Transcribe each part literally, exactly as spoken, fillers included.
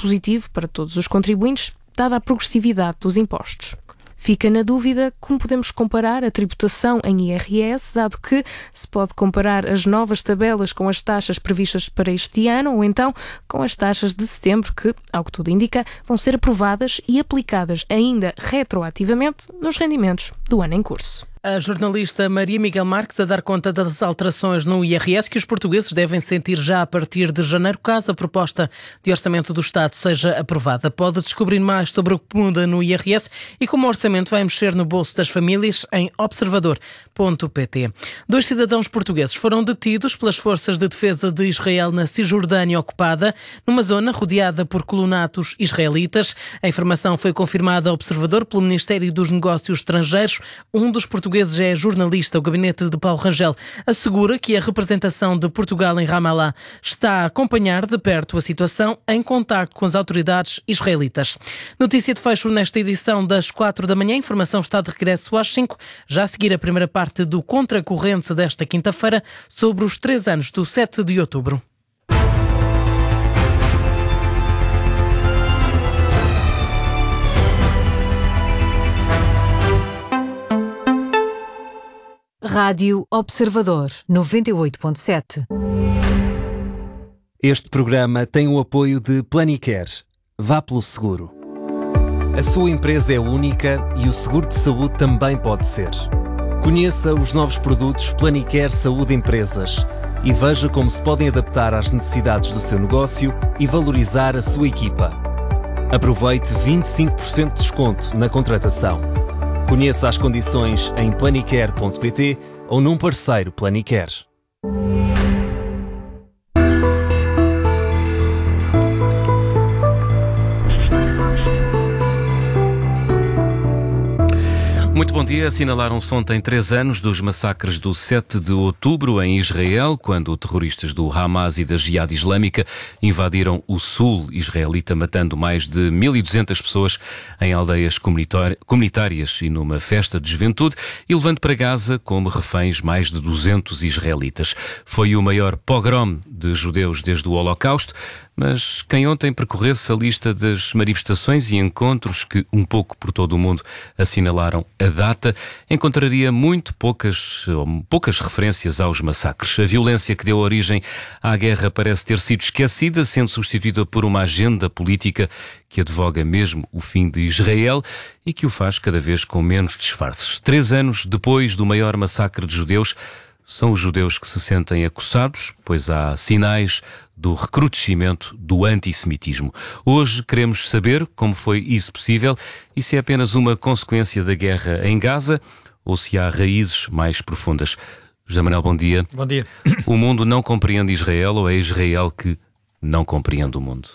positivo para todos os contribuintes, dada a progressividade dos impostos. Fica na dúvida como podemos comparar a tributação em I R S, dado que se pode comparar as novas tabelas com as taxas previstas para este ano ou então com as taxas de setembro que, ao que tudo indica, vão ser aprovadas e aplicadas ainda retroativamente nos rendimentos do ano em curso. A jornalista Maria Miguel Marques a dar conta das alterações no I R S que os portugueses devem sentir já a partir de janeiro, caso a proposta de orçamento do Estado seja aprovada. Pode descobrir mais sobre o que muda no I R S e como o orçamento vai mexer no bolso das famílias em observador ponto pt. Dois cidadãos portugueses foram detidos pelas forças de defesa de Israel na Cisjordânia ocupada, numa zona rodeada por colonatos israelitas. A informação foi confirmada ao observador pelo Ministério dos Negócios Estrangeiros. Um dos portugueses é jornalista. O gabinete de Paulo Rangel assegura que a representação de Portugal em Ramallah está a acompanhar de perto a situação em contacto com as autoridades israelitas. Notícia de fecho nesta edição das quatro da manhã. A informação está de regresso às cinco. Já a seguir a primeira parte do Contracorrente desta quinta-feira sobre os três anos do sete de outubro. Rádio Observador noventa e oito ponto sete. Este programa tem o apoio de Planicare. Vá pelo seguro. A sua empresa é única e o seguro de saúde também pode ser. Conheça os novos produtos Planicare Saúde Empresas e veja como se podem adaptar às necessidades do seu negócio e valorizar a sua equipa. Aproveite vinte e cinco por cento de desconto na contratação. Conheça as condições em planicare ponto pt ou num parceiro Planicare. Muito bom dia. Assinalaram-se ontem três anos dos massacres do sete de outubro em Israel, quando terroristas do Hamas e da Jihad Islâmica invadiram o sul israelita, matando mais de mil e duzentas pessoas em aldeias comunitárias e numa festa de juventude, e levando para Gaza como reféns mais de duzentos israelitas. Foi o maior pogrom de judeus desde o Holocausto. Mas quem ontem percorresse a lista das manifestações e encontros que, um pouco por todo o mundo, assinalaram a data, encontraria muito poucas, poucas referências aos massacres. A violência que deu origem à guerra parece ter sido esquecida, sendo substituída por uma agenda política que advoga mesmo o fim de Israel e que o faz cada vez com menos disfarces. Três anos depois do maior massacre de judeus, são os judeus que se sentem acossados, pois há sinais do recrudescimento do antissemitismo. Hoje queremos saber como foi isso possível e se é apenas uma consequência da guerra em Gaza ou se há raízes mais profundas. José Manuel, bom dia. Bom dia. O mundo não compreende Israel ou é Israel que não compreende o mundo?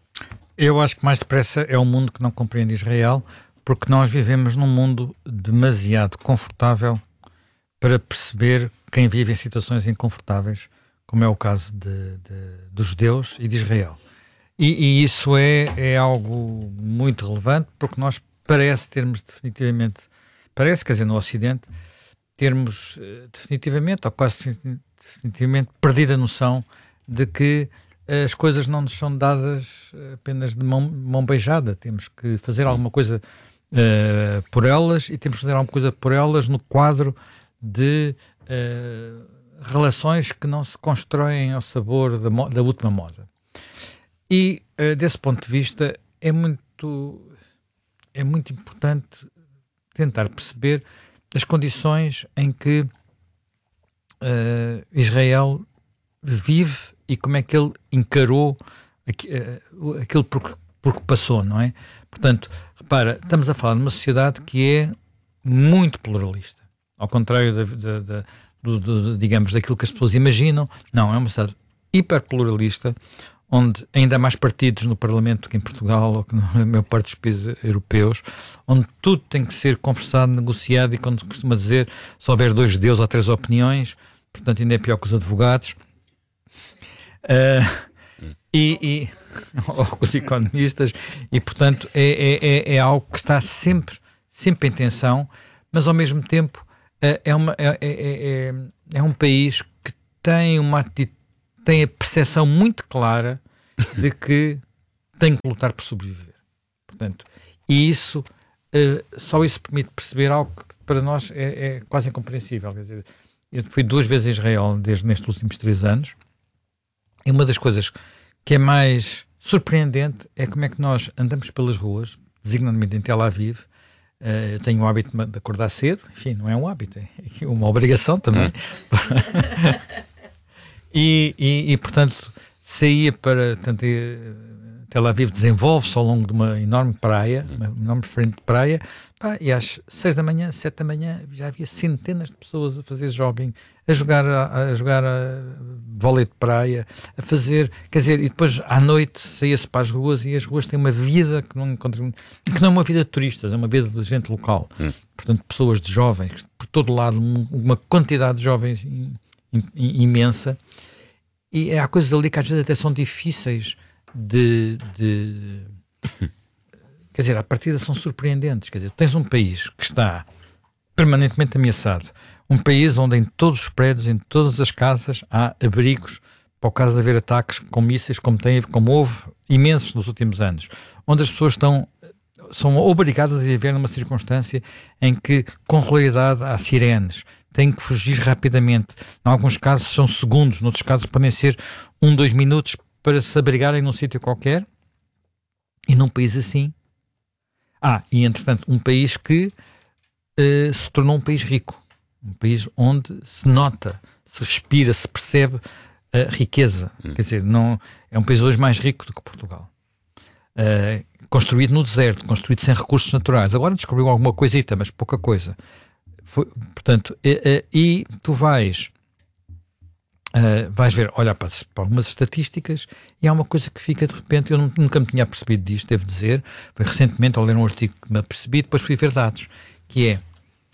Eu acho que mais depressa é o mundo que não compreende Israel, porque nós vivemos num mundo demasiado confortável para perceber quem vive em situações inconfortáveis, como é o caso de, de, dos judeus e de Israel. E, e isso é, é algo muito relevante, porque nós parece termos definitivamente, parece, quer dizer, no Ocidente, termos definitivamente, ou quase definitivamente, perdido a noção de que as coisas não nos são dadas apenas de mão, mão beijada. Temos que fazer alguma coisa uh, por elas e temos que fazer alguma coisa por elas no quadro de uh, relações que não se constroem ao sabor da, da última moda. E, uh, desse ponto de vista, é muito, é muito importante tentar perceber as condições em que uh, Israel vive e como é que ele encarou aqu, uh, aquilo por, por que passou, não é? Portanto, repara, estamos a falar de uma sociedade que é muito pluralista. Ao contrário, da, da, da, do, do, digamos, daquilo que as pessoas imaginam. Não, é uma sociedade hiperpluralista, onde ainda há mais partidos no Parlamento que em Portugal ou que na maior parte dos países europeus, onde tudo tem que ser conversado, negociado e, quando costuma dizer, se houver dois judeus há três opiniões, portanto ainda é pior que os advogados. Uh, e, e ou com os economistas, e portanto é, é, é algo que está sempre, sempre em tensão, mas ao mesmo tempo é, uma, é, é, é, é um país que tem uma atitude, tem a percepção muito clara de que tem que lutar por sobreviver. Portanto, e isso, uh, só isso permite perceber algo que para nós é, é quase incompreensível. Quer dizer, eu fui duas vezes a Israel desde nestes últimos três anos, e uma das coisas que é mais surpreendente é como é que nós andamos pelas ruas, designadamente em Tel Aviv. Uh, eu tenho o hábito de acordar cedo, enfim, não é um hábito, é uma obrigação também. e, e, e, portanto, saía para... Tanto, Tel Aviv desenvolve-se ao longo de uma enorme praia, uma enorme frente de praia, pá, e às seis da manhã, sete da manhã, já havia centenas de pessoas a fazer jogging, a jogar a, a jogar a vôlei de praia, a fazer, quer dizer, e depois à noite saía-se para as ruas, e as ruas têm uma vida que não encontram, que não é uma vida de turistas, é uma vida de gente local. Hum. Portanto, pessoas de jovens, por todo lado, uma quantidade de jovens imensa, e há coisas ali que às vezes até são difíceis De, de quer dizer, à partida são surpreendentes. Quer dizer, tens um país que está permanentemente ameaçado, um país onde em todos os prédios, em todas as casas há abrigos para o caso de haver ataques com mísseis, como, tem, como houve imensos nos últimos anos, onde as pessoas estão são obrigadas a viver numa circunstância em que com regularidade há sirenes, têm que fugir rapidamente, em alguns casos são segundos, noutros casos podem ser um, dois minutos para se abrigarem num sítio qualquer, e num país assim. Ah, e entretanto, um país que uh, se tornou um país rico, um país onde se nota, se respira, se percebe a riqueza. Hum. Quer dizer, não, é um país hoje mais rico do que Portugal. Uh, construído no deserto, construído sem recursos naturais. Agora descobriu alguma coisita, mas pouca coisa. Foi, portanto, e, e, e tu vais... Uh, vais ver, olhar para, para algumas estatísticas e há uma coisa que fica de repente, eu não, nunca me tinha percebido disto, devo dizer, foi recentemente ao ler um artigo que me apercebi, depois fui ver dados, que é,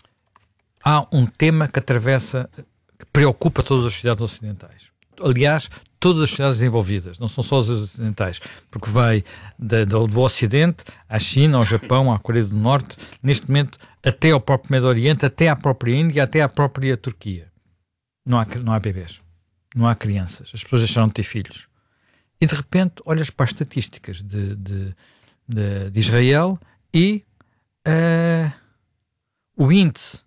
há um tema que atravessa, que preocupa todas as sociedades ocidentais. Aliás, todas as sociedades desenvolvidas, não são só as ocidentais, porque vai da, do, do Ocidente à China, ao Japão, à Coreia do Norte, neste momento até ao próprio Médio Oriente, até à própria Índia, até à própria Turquia. Não há, não há bebês. Não há crianças, as pessoas deixaram de ter filhos. E de repente olhas para as estatísticas de, de, de, de Israel e uh, o índice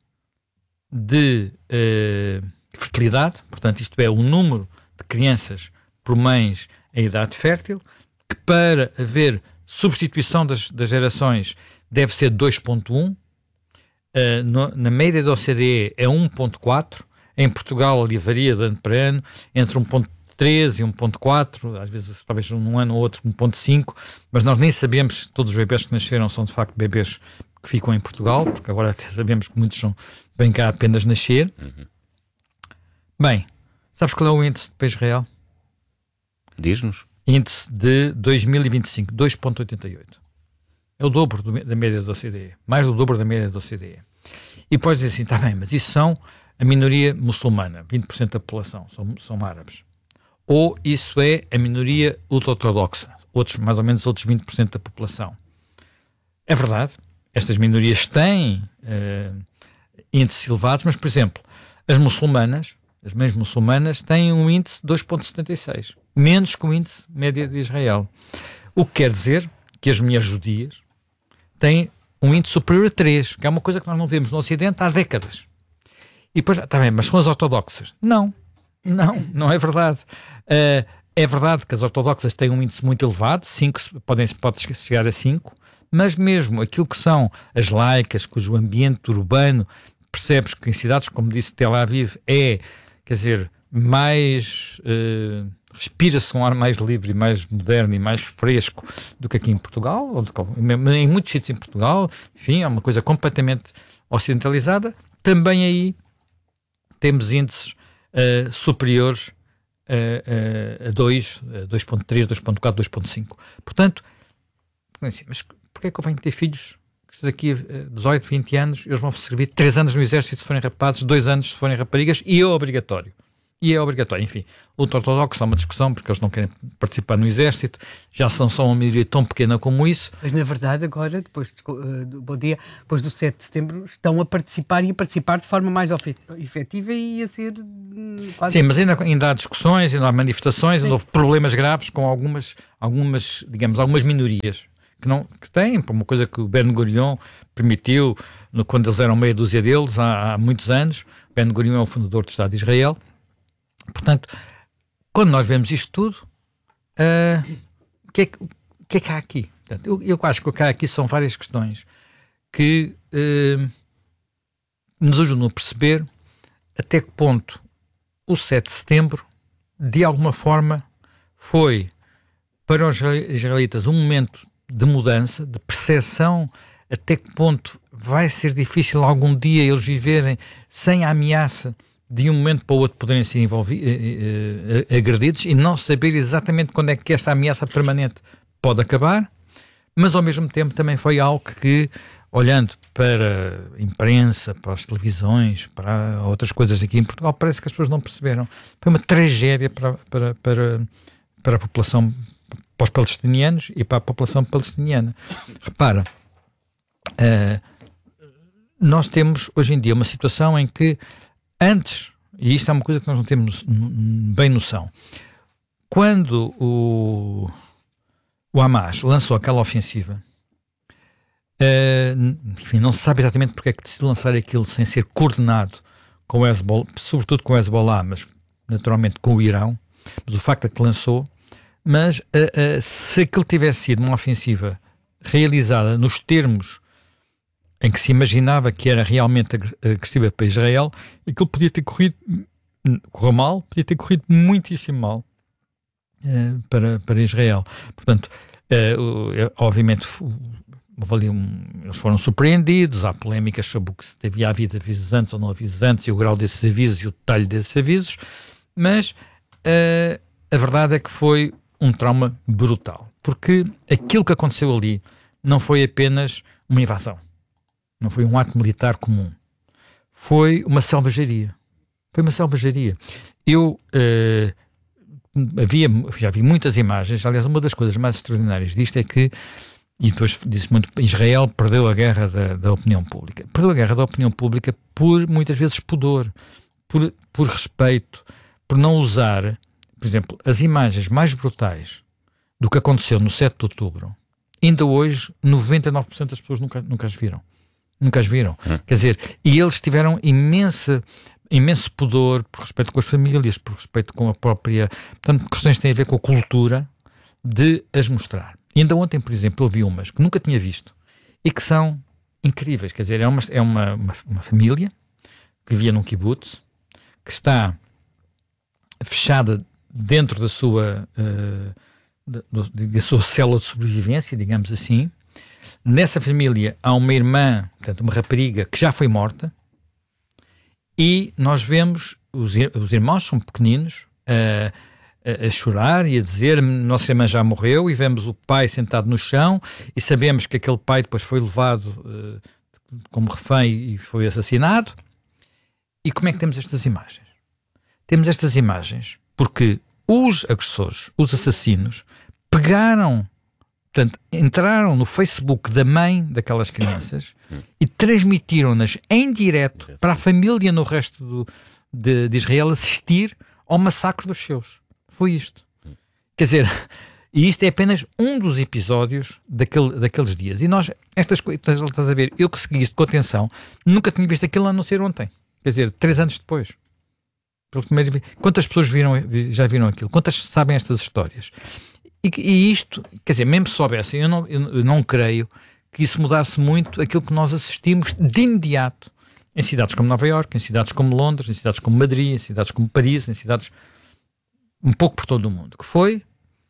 de uh, fertilidade, portanto isto é o número de crianças por mães em idade fértil, que para haver substituição das, das gerações deve ser dois vírgula um, uh, no, na média da O C D E é um vírgula quatro. Em Portugal ali varia de ano para ano, entre um vírgula três e um vírgula quatro, às vezes talvez num ano ou outro um vírgula cinco, mas nós nem sabemos se todos os bebês que nasceram são de facto bebês que ficam em Portugal, porque agora até sabemos que muitos são, vêm cá apenas nascer. Uhum. Bem, sabes qual é o índice de país real? Diz-nos. Índice de dois mil e vinte e cinco, dois vírgula oitenta e oito. É o dobro do, da média da O C D E, mais do dobro da média da O C D E. E podes dizer assim, está bem, mas isso são a minoria muçulmana, vinte por cento da população são, são árabes. Ou isso é a minoria ultra-ortodoxa, outros, mais ou menos outros vinte por cento da população. É verdade, estas minorias têm uh, índices elevados, mas, por exemplo, as muçulmanas, as mães muçulmanas, têm um índice de dois vírgula setenta e seis, menos que o índice médio de Israel. O que quer dizer que as mulheres judias têm um índice superior a três, que é uma coisa que nós não vemos no Ocidente há décadas. E depois, está bem, mas são as ortodoxas? Não, não, não é verdade. Uh, é verdade que as ortodoxas têm um índice muito elevado, cinco, podem, pode chegar a cinco, mas mesmo aquilo que são as laicas, cujo ambiente urbano, percebes que em cidades, como disse Tel Aviv, é, quer dizer, mais... Uh, respira-se um ar mais livre, mais moderno e mais fresco do que aqui em Portugal, ou de, em muitos sítios em Portugal, enfim, é uma coisa completamente ocidentalizada. Também aí temos índices uh, superiores uh, uh, a dois, uh, dois vírgula três, dois vírgula quatro, dois vírgula cinco. Portanto, assim, mas porquê é que eu venho ter filhos que daqui a dezoito, vinte anos eles vão servir três anos no exército se forem rapazes, dois anos se forem raparigas, e é obrigatório. e é obrigatório. Enfim, o ultra-ortodoxo há uma discussão porque eles não querem participar no exército, já são só uma maioria tão pequena como isso. Mas na verdade agora, depois uh, do bom dia, depois do sete de setembro, estão a participar e a participar de forma mais efetiva e a ser uh, quase... Sim, mas ainda, ainda há discussões, ainda há manifestações, ainda houve problemas graves com algumas, algumas digamos, algumas minorias que, não, que têm, por uma coisa que o Ben Gurion permitiu, no, quando eles eram meia dúzia deles, há, há muitos anos. Ben Gurion é o fundador do Estado de Israel. Portanto, quando nós vemos isto tudo, uh, o, que é que, o que é que há aqui? Portanto, eu, eu acho que o que há aqui são várias questões que uh, nos ajudam a perceber até que ponto o sete de setembro, de alguma forma, foi para os israelitas um momento de mudança, de percepção, até que ponto vai ser difícil algum dia eles viverem sem a ameaça de um momento para o outro poderem ser envolvidos, eh, eh, agredidos, e não saber exatamente quando é que esta ameaça permanente pode acabar, mas ao mesmo tempo também foi algo que, olhando para a imprensa, para as televisões, para outras coisas aqui em Portugal, parece que as pessoas não perceberam. Foi uma tragédia para, para, para, para a população, para os palestinianos e para a população palestiniana. Repara, uh, nós temos hoje em dia uma situação em que antes, e isto é uma coisa que nós não temos bem noção, quando o, o Hamas lançou aquela ofensiva, uh, enfim, não se sabe exatamente porque é que decidiu lançar aquilo sem ser coordenado com o Hezbollah, sobretudo com o Hezbollah, mas naturalmente com o Irão, mas o facto é que lançou, mas uh, uh, se aquilo tivesse sido uma ofensiva realizada nos termos em que se imaginava que era realmente agressiva para Israel, aquilo podia ter corrido, correu mal, podia ter corrido muitíssimo mal uh, para, para Israel. Portanto, uh, obviamente, um, eles foram surpreendidos, há polémicas sobre o que se devia haver avisos antes ou não avisos antes, e o grau desses avisos e o detalhe desses avisos, mas uh, a verdade é que foi um trauma brutal, porque aquilo que aconteceu ali não foi apenas uma invasão. Não foi um ato militar comum. Foi uma selvageria. Foi uma selvageria. Eu uh, havia, já vi muitas imagens. Aliás, uma das coisas mais extraordinárias disto é que, e depois disse muito, Israel perdeu a guerra da, da opinião pública. Perdeu a guerra da opinião pública por, muitas vezes, pudor, por, por respeito, por não usar, por exemplo, as imagens mais brutais do que aconteceu no sete de outubro. Ainda hoje, noventa e nove por cento das pessoas nunca, nunca as viram. Nunca as viram. Hum. Quer dizer, e eles tiveram imensa, imenso pudor por respeito com as famílias, por respeito com a própria... Portanto, questões que têm a ver com a cultura de as mostrar. E ainda ontem, por exemplo, eu vi umas que nunca tinha visto e que são incríveis. Quer dizer, é uma, é uma, uma, uma família que vivia num kibbutz, que está fechada dentro da sua, uh, da, da sua célula de sobrevivência, digamos assim. Nessa família há uma irmã, portanto uma rapariga, que já foi morta, e nós vemos, os, os irmãos são pequeninos, a, a, a chorar e a dizer, nossa irmã já morreu, e vemos o pai sentado no chão, e sabemos que aquele pai depois foi levado uh, como refém e foi assassinado. E como é que temos estas imagens? Temos estas imagens porque os agressores, os assassinos, pegaram... Portanto, entraram no Facebook da mãe daquelas crianças e transmitiram-nas em direto para a família no resto do, de, de Israel assistir ao massacre dos seus. Foi isto. Quer dizer, e isto é apenas um dos episódios daquele, daqueles dias. E nós, estas coisas, estás a ver, eu que segui isto com atenção, nunca tinha visto aquilo a não ser ontem. Quer dizer, três anos depois. Pela primeira vez. Quantas pessoas viram, já viram aquilo? Quantas sabem estas histórias? E, e isto, quer dizer, mesmo se soubessem, eu não, eu não creio que isso mudasse muito aquilo que nós assistimos de imediato em cidades como Nova Iorque, em cidades como Londres, em cidades como Madrid, em cidades como Paris, em cidades um pouco por todo o mundo, que foi,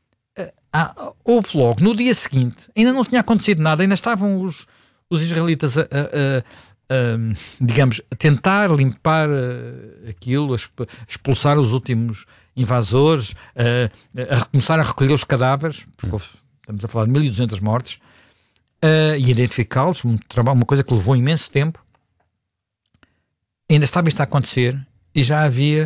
ah, houve logo, no dia seguinte, ainda não tinha acontecido nada, ainda estavam os, os israelitas a, a, a, a, digamos, a tentar limpar a, aquilo, a expulsar os últimos invasores, a, a começar a recolher os cadáveres, porque houve, estamos a falar de mil e duzentas mortes, uh, e identificá-los, um trabalho, uma coisa que levou imenso tempo. Ainda estava isto a acontecer e já havia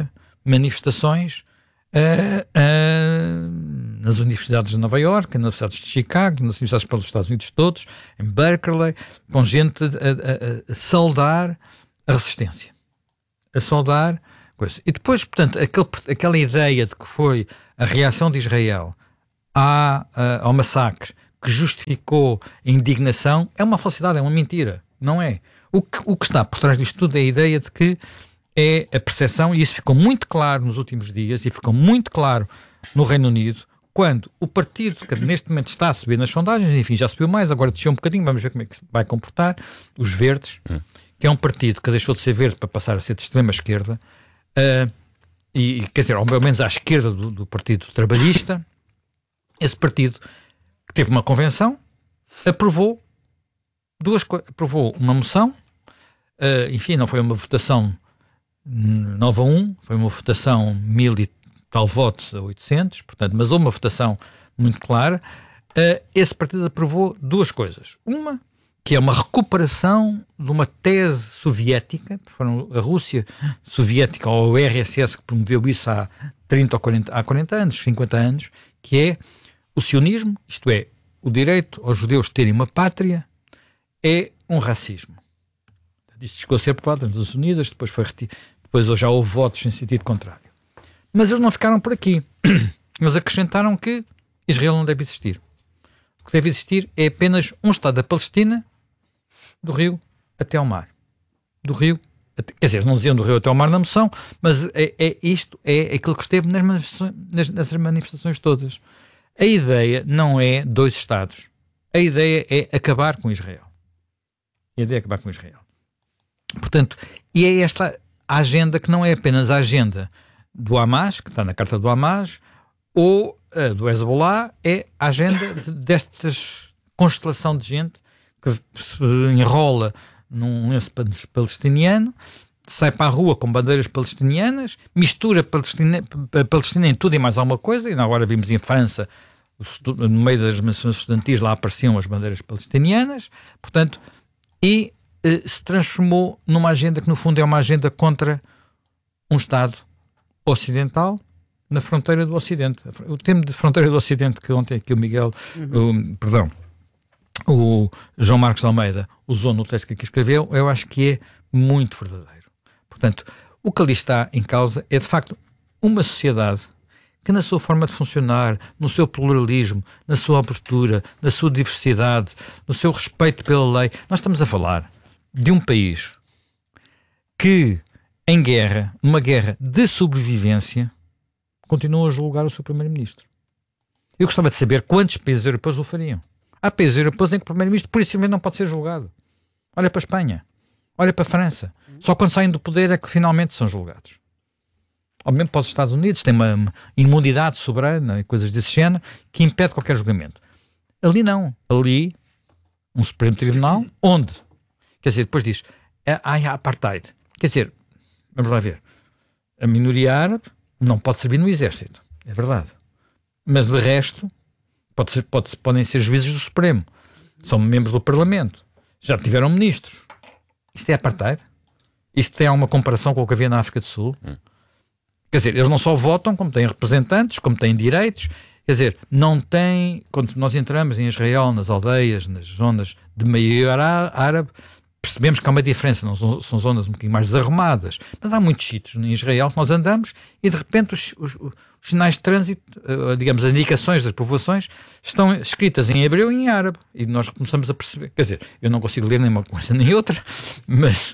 manifestações uh, uh, nas universidades de Nova Iorque, nas universidades de Chicago, nas universidades pelos Estados Unidos todos, em Berkeley, com gente a, a, a saudar a resistência, a saudar coisa. E depois, portanto, aquele, aquela ideia de que foi a reação de Israel à, a, ao massacre que justificou a indignação é uma falsidade, é uma mentira, não é? O que, o que está por trás disto tudo é a ideia de que é a percepção, e isso ficou muito claro nos últimos dias, e ficou muito claro no Reino Unido, quando o partido que neste momento está a subir nas sondagens, enfim, já subiu mais, agora desceu um bocadinho, vamos ver como é que se vai comportar, os Verdes, hum. que é um partido que deixou de ser verde para passar a ser de extrema esquerda, uh, e quer dizer, ao menos à esquerda do, do Partido Trabalhista. Esse partido que teve uma convenção, aprovou duas coisas, aprovou uma moção, uh, enfim, não foi uma votação nove a um, foi uma votação mil e tal votos a oitocentos, portanto, mas houve uma votação muito clara. Uh, esse partido aprovou duas coisas. Uma, que é uma recuperação de uma tese soviética, foram a Rússia soviética ou o R S S que promoveu isso há trinta ou quarenta, há quarenta anos, cinquenta anos, que é o sionismo, isto é, o direito aos judeus terem uma pátria, é um racismo. Isto chegou a ser aprovado nas Nações Unidas, depois, foi reti- depois já houve votos em sentido contrário. Mas eles não ficaram por aqui. Eles acrescentaram que Israel não deve existir. O que deve existir é apenas um Estado da Palestina, do rio até ao mar. Do rio, até, quer dizer, não diziam do rio até ao mar na moção, mas é, é isto, é aquilo que esteve nas manifestações, nas, nessas manifestações todas. A ideia não é dois Estados. A ideia é acabar com Israel. A ideia é acabar com Israel. Portanto, e é esta a agenda que não é apenas a agenda do Hamas, que está na carta do Hamas, ou a do Hezbollah, é a agenda de, destas constelação de gente que se enrola num lenço palestiniano, sai para a rua com bandeiras palestinianas, mistura Palestina, Palestina em tudo e mais alguma coisa, e agora vimos em França, no meio das manifestações estudantis, lá apareciam as bandeiras palestinianas, portanto, e eh, se transformou numa agenda que no fundo é uma agenda contra um Estado ocidental na fronteira do Ocidente. O termo de fronteira do Ocidente que ontem aqui o Miguel, uhum. o, perdão, o João Marcos de Almeida usou no texto que aqui escreveu, eu acho que é muito verdadeiro. Portanto, o que ali está em causa é de facto uma sociedade que na sua forma de funcionar, no seu pluralismo, na sua abertura, na sua diversidade, no seu respeito pela lei, nós estamos a falar de um país que em guerra, numa guerra de sobrevivência, continua a julgar o seu primeiro-ministro. Eu gostava de saber quantos países europeus o fariam. Há países europeus em que o primeiro-ministro por isso mesmo não pode ser julgado. Olha para a Espanha, olha para a França. Só quando saem do poder é que finalmente são julgados. Ou mesmo para os Estados Unidos, tem uma, uma imunidade soberana e coisas desse género que impede qualquer julgamento. Ali não. Ali, um Supremo Tribunal, onde? Quer dizer, depois diz, há apartheid. Quer dizer, vamos lá ver, a minoria árabe não pode servir no exército, é verdade. Mas de resto, pode ser, pode, podem ser juízes do Supremo, são membros do Parlamento, já tiveram ministros. Isto é apartheid? Isto tem alguma comparação com o que havia na África do Sul? Hum. Quer dizer, eles não só votam, como têm representantes, como têm direitos. Quer dizer, não têm... Quando nós entramos em Israel, nas aldeias, nas zonas de maioria árabe, percebemos que há uma diferença, não são, são zonas um bocadinho mais desarrumadas, mas há muitos sítios em Israel que nós andamos e de repente os, os, os sinais de trânsito, digamos, as indicações das povoações estão escritas em hebreu e em árabe e nós começamos a perceber, quer dizer, eu não consigo ler nem uma coisa nem outra, mas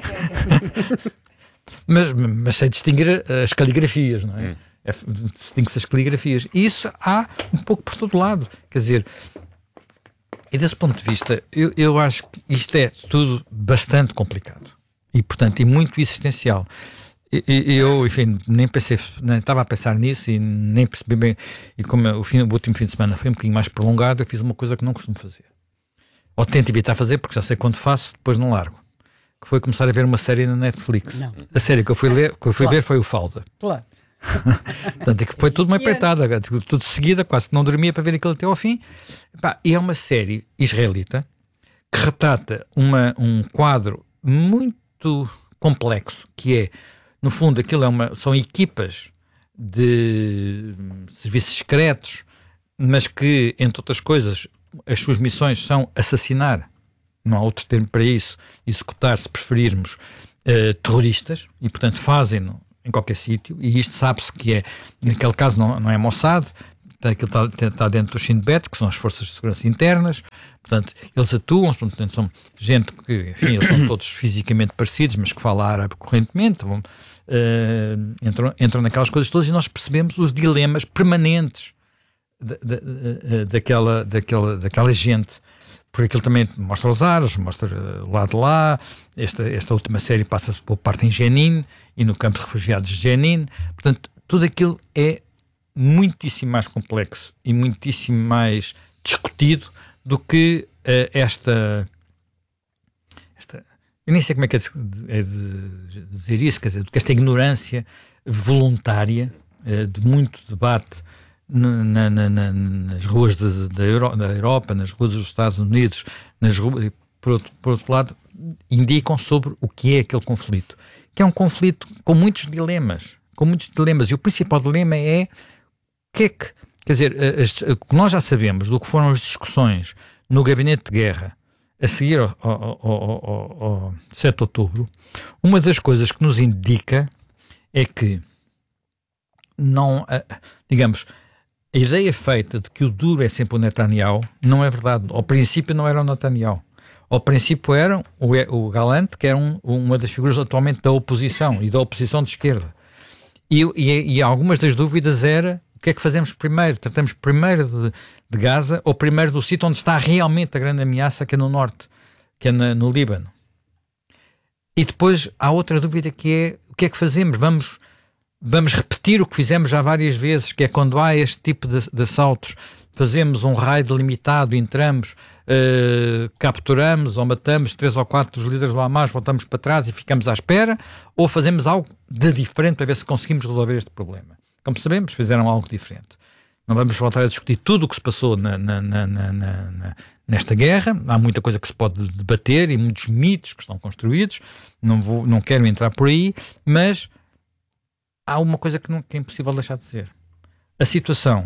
mas, mas sei distinguir as caligrafias, não é? Hum. é distingue-se as caligrafias e isso há um pouco por todo lado, quer dizer. E desse ponto de vista, eu, eu acho que isto é tudo bastante complicado e, portanto, e muito existencial. E, e, eu, enfim, nem pensei, nem estava a pensar nisso e nem percebi bem. E como o, fim, o último fim de semana foi um bocadinho mais prolongado, eu fiz uma coisa que não costumo fazer. Ou tento evitar fazer, porque já sei quando faço, depois não largo. Que foi começar a ver uma série na Netflix. Não. A série que eu fui, ler, que eu fui claro. ver foi o Falda. Claro. Portanto, é que foi tudo uma empreitada, tudo de seguida, quase que não dormia para ver aquilo até ao fim. E é uma série israelita que retrata uma, um quadro muito complexo, que é no fundo, aquilo é uma, são equipas de serviços secretos, mas que, entre outras coisas, as suas missões são assassinar, não há outro termo para isso, executar, se preferirmos, uh, terroristas, e portanto fazem-no em qualquer sítio, e isto sabe-se que é, naquele caso não, não é Mossad, aquilo está, está dentro do Shin Bet, que são as forças de segurança internas, portanto eles atuam, portanto, são gente que, enfim, eles são todos fisicamente parecidos, mas que falam árabe correntemente, vão, uh, entram, entram naquelas coisas todas, e nós percebemos os dilemas permanentes da, da, da, daquela, daquela, daquela gente, porque aquilo também mostra os ares, mostra lá de lá, esta, esta última série passa-se por parte em Jenin e no campo de refugiados de Jenin, portanto tudo aquilo é muitíssimo mais complexo e muitíssimo mais discutido do que uh, esta, esta eu nem sei como é que é de, é de dizer isso, quer dizer, do que esta ignorância voluntária uh, de muito debate Na, na, na, nas ruas de, de Euro, da Europa, nas ruas dos Estados Unidos, nas ruas, por, outro, por outro lado, indicam sobre o que é aquele conflito, que é um conflito com muitos dilemas, com muitos dilemas, e o principal dilema é o que é que, quer dizer, as, as, nós já sabemos do que foram as discussões no gabinete de guerra a seguir ao, ao, ao, ao, ao sete de outubro. Uma das coisas que nos indica é que não, digamos, a ideia feita de que o duro é sempre o Netanyahu não é verdade. Ao princípio não era o Netanyahu. Ao princípio era o, o Galante, que era um, uma das figuras atualmente da oposição e da oposição de esquerda. E, e, e algumas das dúvidas era o que é que fazemos primeiro? Tratamos primeiro de, de Gaza ou primeiro do sítio onde está realmente a grande ameaça, que é no norte, que é na, no Líbano. E depois há outra dúvida que é o que é que fazemos? Vamos... Vamos repetir o que fizemos já várias vezes, que é quando há este tipo de, de assaltos, fazemos um raid limitado, entramos, uh, capturamos ou matamos três ou quatro dos líderes do Hamas, voltamos para trás e ficamos à espera, ou fazemos algo de diferente para ver se conseguimos resolver este problema. Como sabemos, fizeram algo diferente. Não vamos voltar a discutir tudo o que se passou na, na, na, na, na, nesta guerra, há muita coisa que se pode debater e muitos mitos que estão construídos, não, vou, não quero entrar por aí, mas há uma coisa que, não, que é impossível deixar de dizer. A situação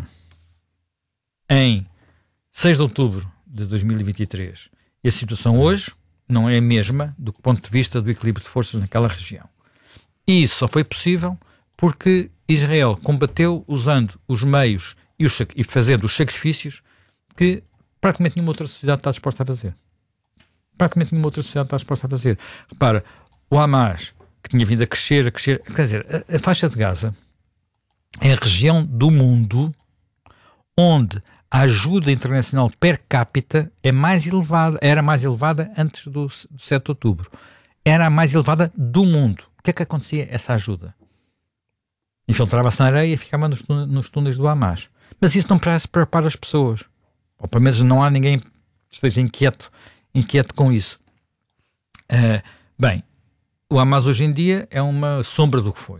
em seis de outubro de dois mil e vinte e três e a situação hoje não é a mesma do ponto de vista do equilíbrio de forças naquela região. E isso só foi possível porque Israel combateu usando os meios e, os, e fazendo os sacrifícios que praticamente nenhuma outra sociedade está disposta a fazer. Praticamente nenhuma outra sociedade está disposta a fazer. Repara, o Hamas, que tinha vindo a crescer, a crescer, quer dizer, a, a faixa de Gaza é a região do mundo onde a ajuda internacional per capita é mais elevada, era mais elevada antes do, do sete de outubro. Era a mais elevada do mundo. O que é que acontecia essa ajuda? Infiltrava-se na areia e ficava nos, nos túneis do Hamas. Mas isso não parece preparar as pessoas. Ou pelo menos não há ninguém que esteja inquieto, inquieto com isso. Uh, bem, o Hamas hoje em dia é uma sombra do que foi.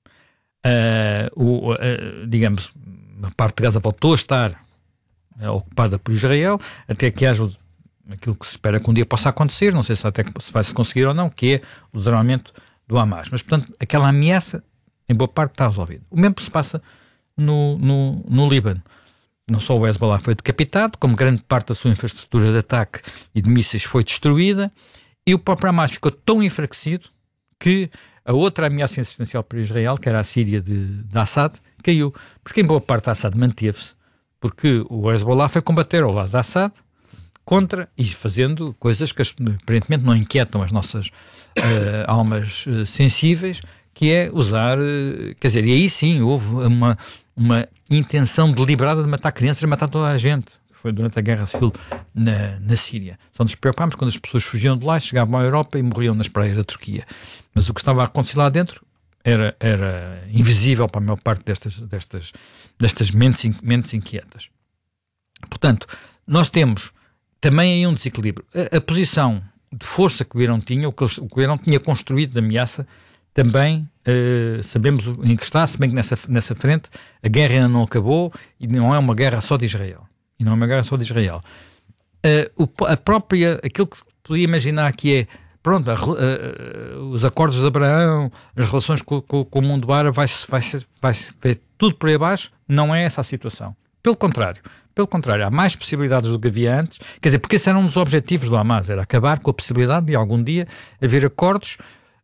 Uh, o, uh, digamos, a parte de Gaza voltou a estar uh, ocupada por Israel, até que haja aquilo que se espera que um dia possa acontecer, não sei se até se vai se conseguir ou não, que é o desarmamento do Hamas. Mas, portanto, aquela ameaça, em boa parte, está resolvida. O mesmo se passa no, no, no Líbano. Não só o Hezbollah foi decapitado, como grande parte da sua infraestrutura de ataque e de mísseis foi destruída, e o próprio Hamas ficou tão enfraquecido que a outra ameaça existencial para Israel, que era a Síria de, de Assad, caiu. Porque em boa parte Assad manteve-se, porque o Hezbollah foi combater ao lado de Assad contra e fazendo coisas que aparentemente não inquietam as nossas uh, almas uh, sensíveis, que é usar, uh, quer dizer, e aí sim houve uma, uma intenção deliberada de matar crianças e matar toda a gente. Foi durante a Guerra Civil na, na Síria. Só nos preocupámos quando as pessoas fugiam de lá, chegavam à Europa e morriam nas praias da Turquia. Mas o que estava a acontecer lá dentro era, era invisível para a maior parte destas, destas, destas mentes, mentes inquietas. Portanto, nós temos também aí um desequilíbrio. A, a posição de força que o Irão tinha, o que, o que o Irão tinha construído de ameaça, também uh, sabemos em que está, se bem que nessa, nessa frente a guerra ainda não acabou e não é uma guerra só de Israel. E não é uma guerra só de Israel. Uh, o, a própria, aquilo que podia imaginar que é pronto, a, a, a, os acordos de Abraão, as relações com, com, com o mundo árabe, vai-se vai vai vai tudo por aí abaixo. Não é essa a situação. Pelo contrário, pelo contrário, há mais possibilidades do que havia antes. Quer dizer, porque esse era um dos objetivos do Hamas, era acabar com a possibilidade de algum dia haver acordos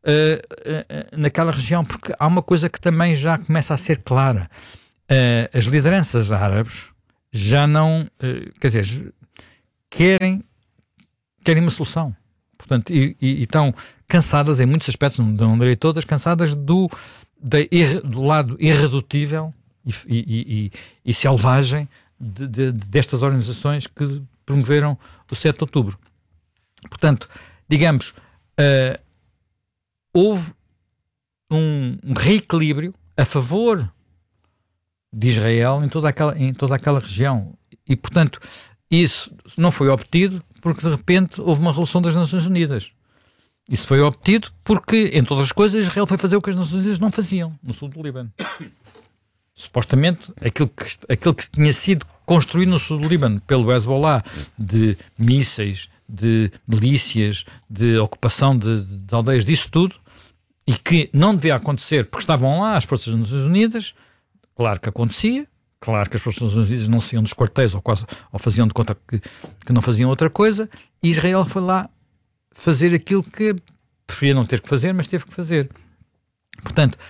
uh, uh, naquela região, porque há uma coisa que também já começa a ser clara. Uh, as lideranças árabes já não, uh, quer dizer, querem, querem uma solução. Portanto, e, e, e estão cansadas, em muitos aspectos, não, não direi todas, cansadas do, da, do lado irredutível e, e, e, e selvagem de, de, destas organizações que promoveram o sete de outubro. Portanto, digamos, uh, houve um, um reequilíbrio a favor de Israel em toda aquela, em toda aquela região. E, portanto, isso não foi obtido porque, de repente, houve uma resolução das Nações Unidas. Isso foi obtido porque, entre outras coisas, Israel foi fazer o que as Nações Unidas não faziam no sul do Líbano. Supostamente, aquilo que, aquilo que tinha sido construído no sul do Líbano pelo Hezbollah, de mísseis, de milícias, de ocupação de, de aldeias, disso tudo, e que não devia acontecer porque estavam lá as forças das Nações Unidas, claro que acontecia, claro que as forças das Nações Unidas não saíam dos quartéis ou, quase, ou faziam de conta que, que não faziam outra coisa, e Israel foi lá fazer aquilo que preferia não ter que fazer, mas teve que fazer. Portanto,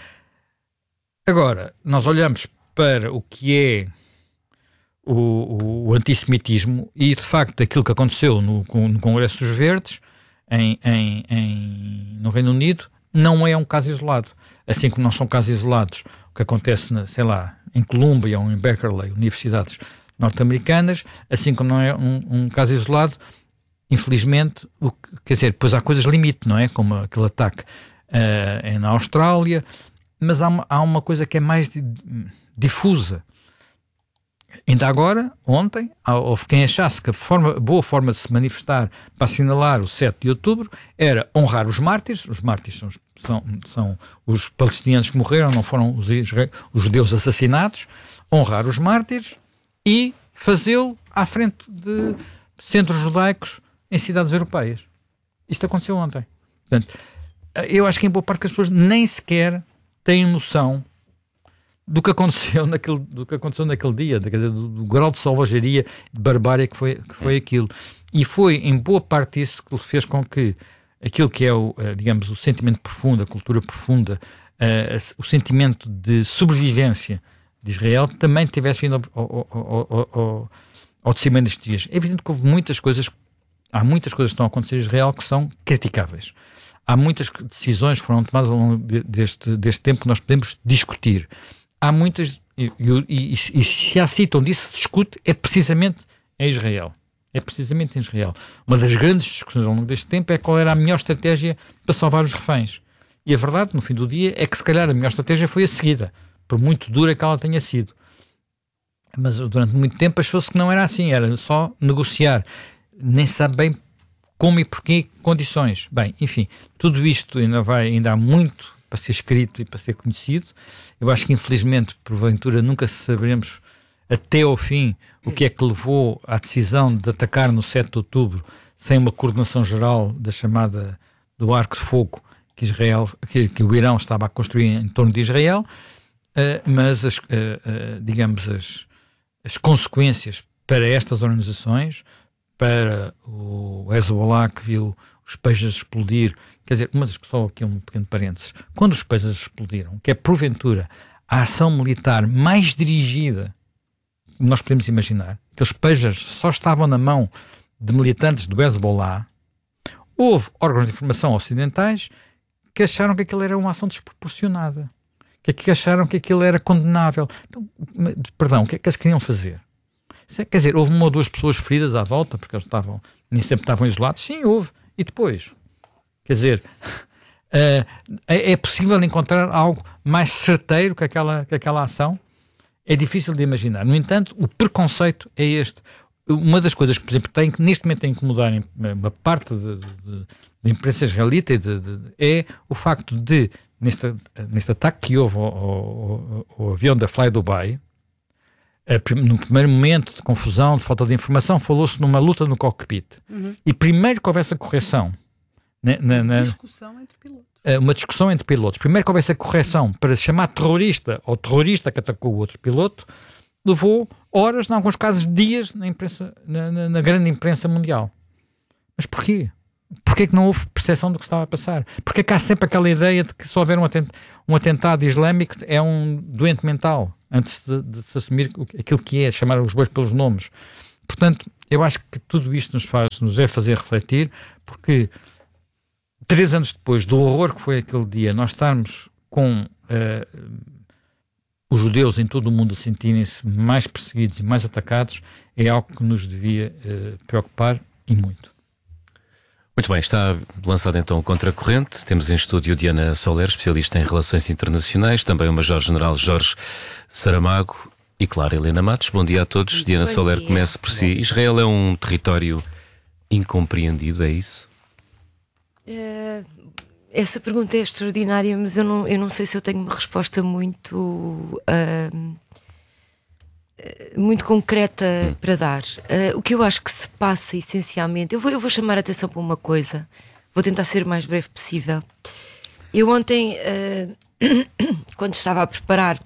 agora, nós olhamos para o que é o, o, o antissemitismo e, de facto, aquilo que aconteceu no, no Congresso dos Verdes, em, em, em, no Reino Unido, não é um caso isolado. Assim como não são casos isolados o que acontece, na, sei lá, em Columbia ou em Berkeley, universidades norte-americanas, assim como não é um, um caso isolado, infelizmente, o que, quer dizer, depois há coisas limite, não é? Como aquele ataque uh, é na Austrália, mas há uma, há uma coisa que é mais di, difusa. Ainda agora, ontem, houve quem achasse que a forma, boa forma de se manifestar para assinalar o sete de outubro era honrar os mártires. Os mártires são, são, são os palestinianos que morreram, não foram os, os judeus assassinados. Honrar os mártires e fazê-lo à frente de centros judaicos em cidades europeias. Isto aconteceu ontem. Portanto, eu acho que em boa parte das pessoas nem sequer têm noção do que aconteceu naquele, do que aconteceu naquele dia, do, do, do grau de selvageria, de barbárie que foi, que foi aquilo. E foi em boa parte isso que fez com que aquilo que é o, digamos, o sentimento profundo, a cultura profunda, uh, o sentimento de sobrevivência de Israel também tivesse vindo ao, ao, ao, ao, ao de cima destes dias. É evidente que houve muitas coisas, há muitas coisas que estão a acontecer em Israel que são criticáveis. Há muitas decisões que foram tomadas ao longo deste, deste tempo que nós podemos discutir. Há muitas, e, e, e, e se há sítio onde isso se discute, é precisamente em Israel. É precisamente em Israel. Uma das grandes discussões ao longo deste tempo é qual era a melhor estratégia para salvar os reféns. E a verdade, no fim do dia, é que se calhar a melhor estratégia foi a seguida, por muito dura que ela tenha sido. Mas durante muito tempo achou-se que não era assim, era só negociar. Nem se sabe bem como e porquê condições. Bem, enfim, tudo isto ainda vai, ainda há muito para ser escrito e para ser conhecido. Eu acho que, infelizmente, porventura, nunca saberemos até ao fim o que é que levou à decisão de atacar no sete de outubro sem uma coordenação geral da chamada do arco de fogo que, Israel, que, que o Irão estava a construir em torno de Israel, uh, mas, as, uh, uh, digamos, as, as consequências para estas organizações, para o Hezbollah que viu os peixes explodir, quer dizer, uma das, só aqui um pequeno parênteses, quando os peixes explodiram, que é porventura a ação militar mais dirigida que nós podemos imaginar, que os peixes só estavam na mão de militantes do Hezbollah, houve órgãos de informação ocidentais que acharam que aquilo era uma ação desproporcionada, que, que acharam que aquilo era condenável. Então, perdão, o que é que eles queriam fazer? Quer dizer, houve uma ou duas pessoas feridas à volta, porque eles estavam, nem sempre estavam isolados. Sim, houve. E depois? Quer dizer, uh, é, é possível encontrar algo mais certeiro que aquela, que aquela ação? É difícil de imaginar. No entanto, o preconceito é este. Uma das coisas que, por exemplo, tem, neste momento tem que mudar uma parte da imprensa israelita de, de, de, é o facto de, neste, neste ataque que houve ao, ao, ao avião da Fly Dubai, no primeiro momento de confusão, de falta de informação, falou-se numa luta no cockpit. Uhum. E primeiro que houve essa correção Na, na, na, discussão entre pilotos. Uma discussão entre pilotos. Primeiro que houvesse a correção para se chamar terrorista ou terrorista que atacou o outro piloto, levou horas, em alguns casos dias, na, imprensa, na, na, na grande imprensa mundial. Mas porquê? Porquê que não houve percepção do que estava a passar? Porquê que há sempre aquela ideia de que só haver um, atent, um atentado islâmico é um doente mental, antes de, de se assumir aquilo que é, chamar os bois pelos nomes. Portanto, eu acho que tudo isto nos faz, nos é fazer refletir, porque três anos depois do horror que foi aquele dia, nós estarmos com uh, os judeus em todo o mundo a sentirem-se mais perseguidos e mais atacados, é algo que nos devia uh, preocupar e muito. Muito bem, está lançado então o Contracorrente. Temos em estúdio Diana Soler, especialista em relações internacionais, também o Major-General Jorge Saramago e, claro, Helena Matos. Bom dia a todos. Diana Bom Soler, dia. comece por si. Israel é um território incompreendido, é isso? Uh, essa pergunta é extraordinária, mas eu não, eu não sei se eu tenho uma resposta muito uh, muito concreta hum. para dar. Uh, o que eu acho que se passa essencialmente, eu vou, eu vou chamar a atenção para uma coisa, vou tentar ser o mais breve possível. Eu ontem, uh, quando estava a preparar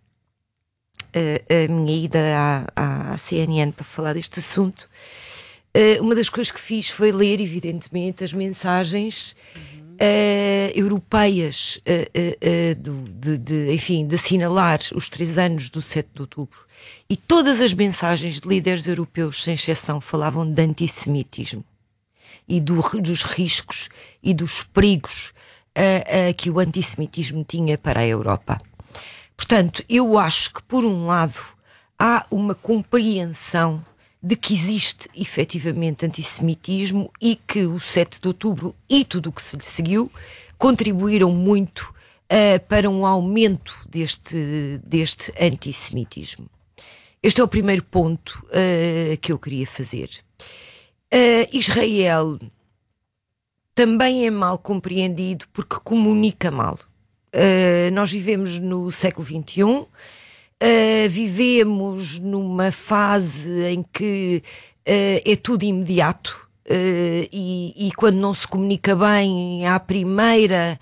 uh, a minha ida à, à, à C N N para falar deste assunto, Uh, uma das coisas que fiz foi ler, evidentemente, as mensagens uh, europeias uh, uh, uh, do, de, de, enfim, de assinalar os três anos do sete de outubro. E todas as mensagens de líderes europeus, sem exceção, falavam de antissemitismo e do, dos riscos e dos perigos uh, uh, que o antissemitismo tinha para a Europa. Portanto, eu acho que, por um lado, há uma compreensão de que existe efetivamente antissemitismo e que o sete de outubro e tudo o que se lhe seguiu contribuíram muito uh, para um aumento deste, deste antissemitismo. Este é o primeiro ponto uh, que eu queria fazer. Uh, Israel também é mal compreendido porque comunica mal. Uh, nós vivemos no século vinte e um, Uh, vivemos numa fase em que uh, é tudo imediato uh, e, e quando não se comunica bem à primeira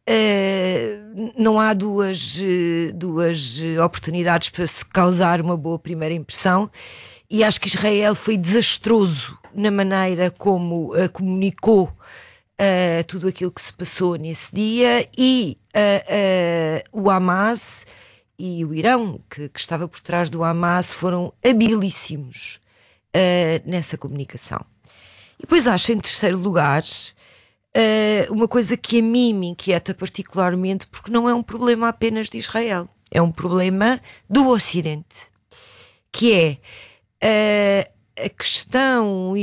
uh, não há duas, uh, duas oportunidades para se causar uma boa primeira impressão, e acho que Israel foi desastroso na maneira como uh, comunicou uh, tudo aquilo que se passou nesse dia, e uh, uh, o Hamas e o Irão, que, que estava por trás do Hamas, foram habilíssimos uh, nessa comunicação. E depois acho, em terceiro lugar, uh, uma coisa que a mim me inquieta particularmente, porque não é um problema apenas de Israel, é um problema do Ocidente, que é uh, a questão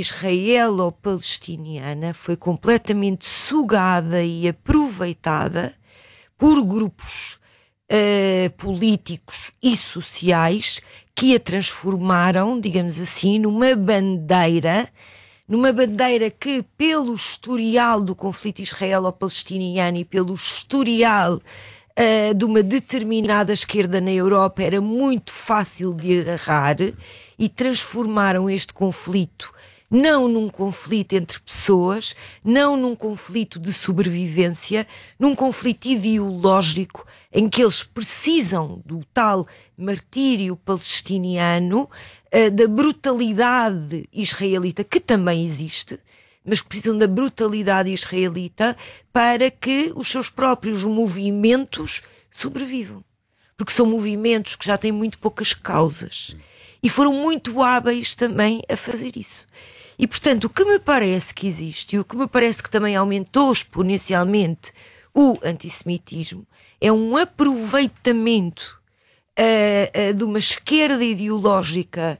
israelo-palestiniana foi completamente sugada e aproveitada por grupos Uh, políticos e sociais que a transformaram, digamos assim, numa bandeira, numa bandeira que, pelo historial do conflito israelo-palestiniano e pelo historial uh, de uma determinada esquerda na Europa, era muito fácil de agarrar, e transformaram este conflito não num conflito entre pessoas, não num conflito de sobrevivência, num conflito ideológico em que eles precisam do tal martírio palestiniano, uh, da brutalidade israelita, que também existe, mas que precisam da brutalidade israelita para que os seus próprios movimentos sobrevivam. Porque são movimentos que já têm muito poucas causas. E foram muito hábeis também a fazer isso. E, portanto, o que me parece que existe, e o que me parece que também aumentou exponencialmente o antissemitismo, é um aproveitamento uh, uh, de uma esquerda ideológica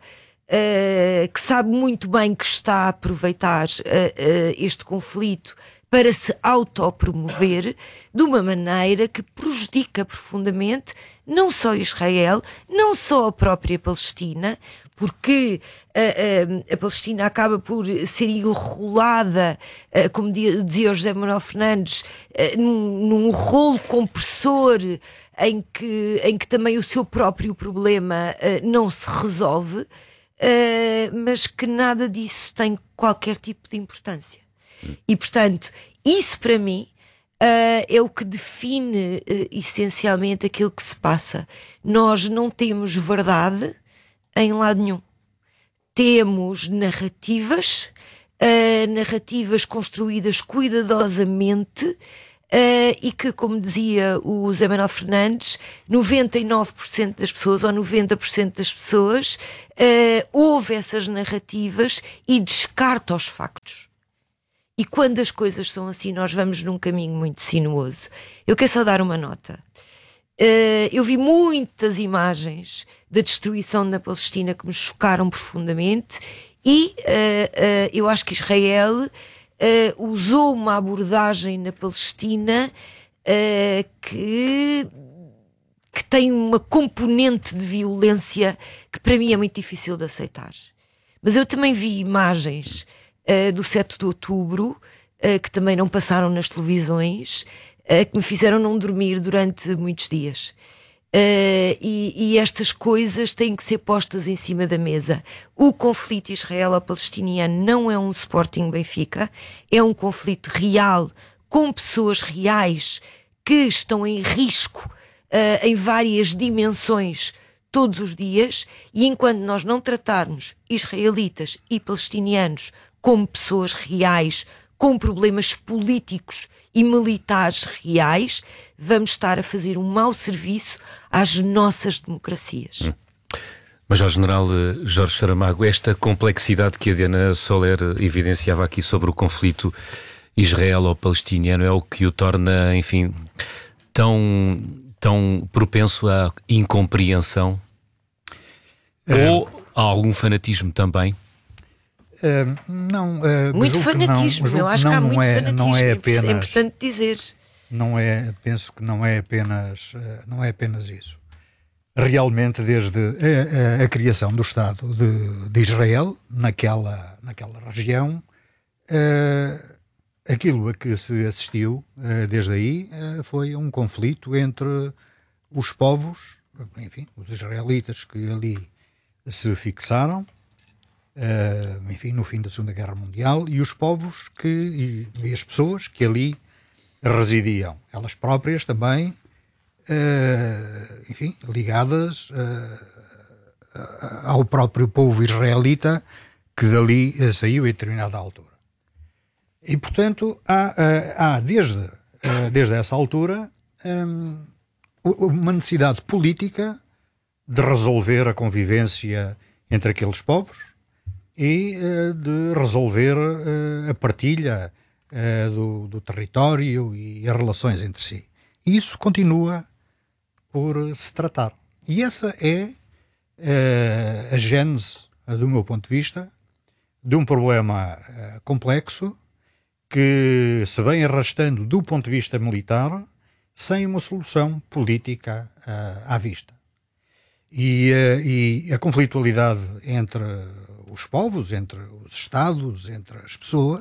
uh, que sabe muito bem que está a aproveitar uh, uh, este conflito para se autopromover de uma maneira que prejudica profundamente não só Israel, não só a própria Palestina, porque a, a, a Palestina acaba por ser enrolada, como dizia o José Manuel Fernandes, num, num rolo compressor em que, em que também o seu próprio problema não se resolve, mas que nada disso tem qualquer tipo de importância. E, portanto, isso para mim uh, é o que define uh, essencialmente aquilo que se passa. Nós não temos verdade em lado nenhum. Temos narrativas, uh, narrativas construídas cuidadosamente, Uh, e que, como dizia o José Manuel Fernandes, noventa e nove por cento das pessoas, ou noventa por cento das pessoas, uh, ouve essas narrativas e descarta os factos. E quando as coisas são assim, nós vamos num caminho muito sinuoso. Eu quero só dar uma nota. Uh, eu vi muitas imagens da destruição na Palestina que me chocaram profundamente e uh, uh, eu acho que Israel Uh, usou uma abordagem na Palestina uh, que, que tem uma componente de violência que para mim é muito difícil de aceitar. Mas eu também vi imagens uh, do sete de outubro uh, que também não passaram nas televisões, uh, que me fizeram não dormir durante muitos dias. Uh, e, e estas coisas têm que ser postas em cima da mesa. O conflito israelo-palestiniano não é um Sporting Benfica, é um conflito real, com pessoas reais que estão em risco uh, em várias dimensões todos os dias, e enquanto nós não tratarmos israelitas e palestinianos como pessoas reais, com problemas políticos e militares reais, vamos estar a fazer um mau serviço às nossas democracias. Hum. Major-General Jorge Saramago, esta complexidade que a Diana Soler evidenciava aqui sobre o conflito israelo-palestiniano é o que o torna, enfim, tão, tão propenso à incompreensão? É. Ou a algum fanatismo também? Uh, não, uh, muito fanatismo, não, eu acho que há muito é, fanatismo, não é, apenas, é importante dizer. Não é, penso que não é apenas, uh, não é apenas isso. Realmente, desde a, a, a criação do Estado de, de Israel, naquela, naquela região, uh, aquilo a que se assistiu uh, desde aí uh, foi um conflito entre os povos, enfim, os israelitas que ali se fixaram, Uh, enfim, no fim da Segunda Guerra Mundial, e os povos que, e, e as pessoas que ali residiam, elas próprias também, uh, enfim, ligadas uh, ao próprio povo israelita que dali uh, saiu em determinada altura. E, portanto, há, uh, há desde, uh, desde essa altura um, uma necessidade política de resolver a convivência entre aqueles povos e uh, de resolver uh, a partilha uh, do, do território e as relações entre si. E isso continua por se tratar. E essa é uh, a gênese, uh, do meu ponto de vista, de um problema uh, complexo que se vem arrastando do ponto de vista militar sem uma solução política uh, à vista. E, uh, e a conflitualidade entre os povos, entre os Estados, entre as pessoas,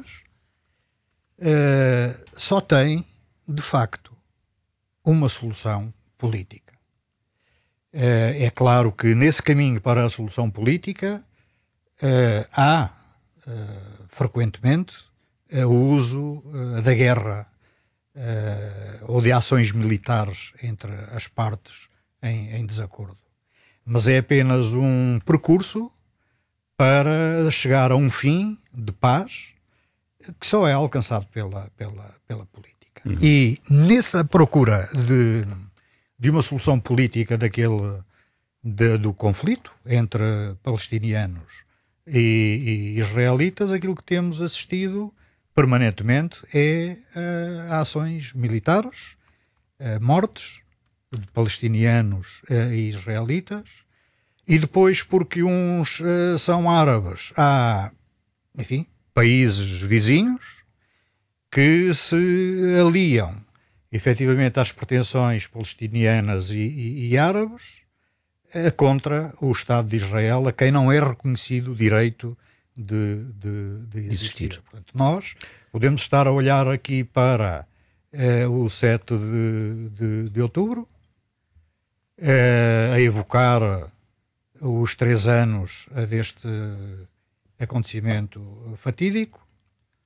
uh, só tem, de facto, uma solução política. Uh, é claro que nesse caminho para a solução política uh, há, uh, frequentemente, uh, o uso uh, da guerra uh, ou de ações militares entre as partes em, em desacordo. Mas é apenas um percurso para chegar a um fim de paz que só é alcançado pela, pela, pela política. Uhum. E nessa procura de, de uma solução política daquele, de, do conflito entre palestinianos e, e israelitas, aquilo que temos assistido permanentemente é uh, ações militares, uh, mortes de palestinianos uh, e israelitas. E depois, porque uns uh, são árabes, há, enfim, países vizinhos que se aliam efetivamente às pretensões palestinianas e, e, e árabes uh, contra o Estado de Israel, a quem não é reconhecido o direito de, de, de existir. existir. Portanto, nós podemos estar a olhar aqui para uh, o sete de, de, de outubro, uh, a evocar os três anos deste acontecimento fatídico,